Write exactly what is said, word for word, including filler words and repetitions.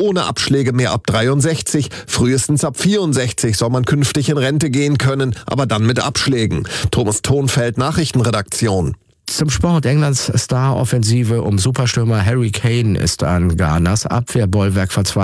ohne Abschläge mehr ab dreiundsechzig. Frühestens ab vierundsechzig soll man künftig in Rente gehen können, aber dann mit Abschlägen. Thomas Thonfeld, Nachrichtenredaktion. Zum Sport. Englands Star-Offensive um Superstürmer Harry Kane ist an Ghanas Abwehrbollwerk verzweifelt.